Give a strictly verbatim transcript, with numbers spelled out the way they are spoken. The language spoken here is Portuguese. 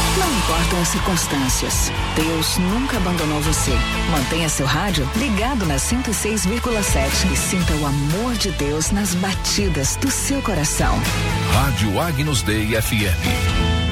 Não importam as circunstâncias, Deus nunca abandonou você. Mantenha seu rádio ligado na cento e seis vírgula sete e sinta o amor de Deus nas batidas do seu coração. Rádio Agnus Dei F M.